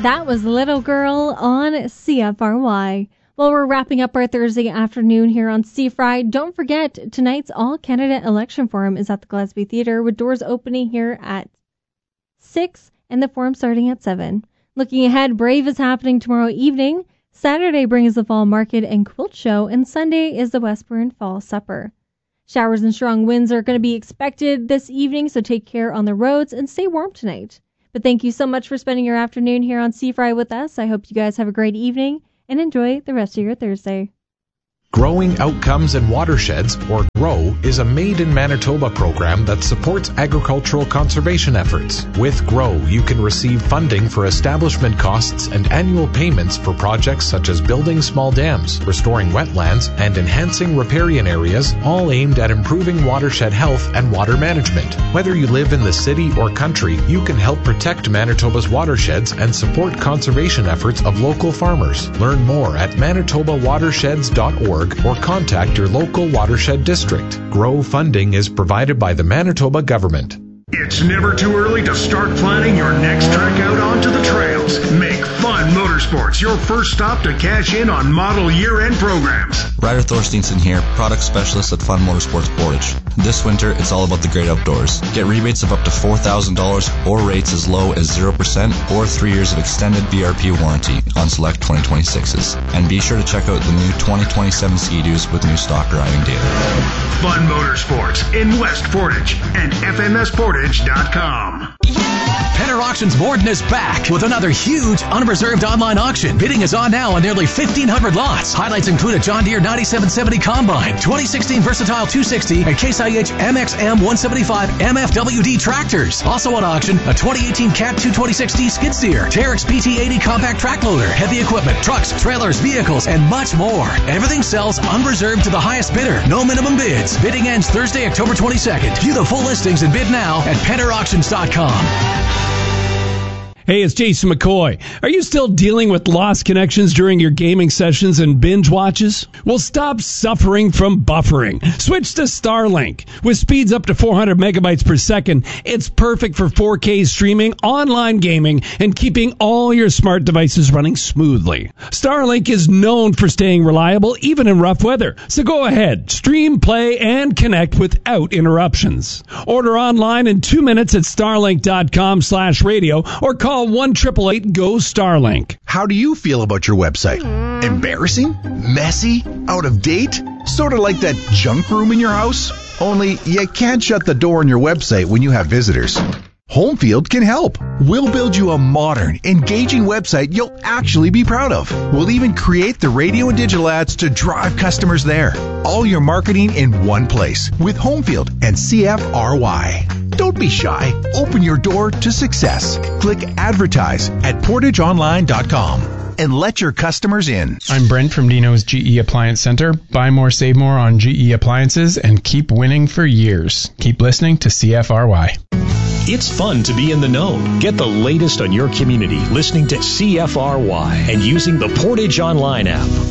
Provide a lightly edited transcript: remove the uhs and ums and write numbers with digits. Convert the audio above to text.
That was Little Girl on CFRY. Well, we're wrapping up our Thursday afternoon here on CFRY. Don't forget, tonight's All-Canada Election Forum is at the Gillespie Theatre, with doors opening here at 6 and the forum starting at 7. Looking ahead, Brave is happening tomorrow evening. Saturday brings the Fall Market and Quilt Show, and Sunday is the Westburn Fall Supper. Showers and strong winds are going to be expected this evening, so take care on the roads and stay warm tonight. But thank you so much for spending your afternoon here on CFRY with us. I hope you guys have a great evening and enjoy the rest of your Thursday. Growing Outcomes in Watersheds, or GROW, is a Made in Manitoba program that supports agricultural conservation efforts. With GROW, you can receive funding for establishment costs and annual payments for projects such as building small dams, restoring wetlands, and enhancing riparian areas, all aimed at improving watershed health and water management. Whether you live in the city or country, you can help protect Manitoba's watersheds and support conservation efforts of local farmers. Learn more at manitobawatersheds.org or contact your local watershed district. GROW funding is provided by the Manitoba government. It's never too early to start planning your next trek out onto the trails. Make Fun Motorsports your first stop to cash in on model year-end programs. Ryder Thorsteinson here, product specialist at Fun Motorsports Portage. This winter, it's all about the great outdoors. Get rebates of up to $4,000 or rates as low as 0% or 3 years of extended BRP warranty on select 2026s. And be sure to check out the new 2027 Ski-Doos with new stock arriving daily. Fun Motorsports in West Portage and FMSportage.com. Penner Auctions Borden is back with another huge unreserved online auction. Bidding is on now on nearly 1,500 lots. Highlights include a John Deere 9770 Combine, 2016 Versatile 260, and Case IH MXM 175 MFWD tractors. Also on auction, a 2018 Cat 226D skid steer, Terex PT80 compact track loader, heavy equipment, trucks, trailers, vehicles, and much more. Everything sells unreserved to the highest bidder. No minimum bids. Bidding ends Thursday, October 22nd. View the full listings and bid now at PennerAuctions.com. Hey, it's Jason McCoy. Are you still dealing with lost connections during your gaming sessions and binge watches? Well, stop suffering from buffering. Switch to Starlink. With speeds up to 400 megabytes per second, it's perfect for 4K streaming, online gaming, and keeping all your smart devices running smoothly. Starlink is known for staying reliable even in rough weather. So go ahead, stream, play, and connect without interruptions. Order online in 2 minutes at starlink.com/radio or call 1-888-GO-STARLINK. How do you feel about your website? Embarrassing? Messy? Out of date? Sort of like that junk room in your house? Only you can't shut the door on your website when you have visitors. Homefield can help. We'll build you a modern, engaging website you'll actually be proud of. We'll even create the radio and digital ads to drive customers there. All your marketing in one place with Homefield and CFRY. Don't be shy. Open your door to success. Click Advertise at PortageOnline.com and let your customers in. I'm Brent from Dino's GE Appliance Center. Buy more, save more on GE appliances and keep winning for years. Keep listening to CFRY. It's fun to be in the know. Get the latest on your community listening to CFRY and using the Portage Online app.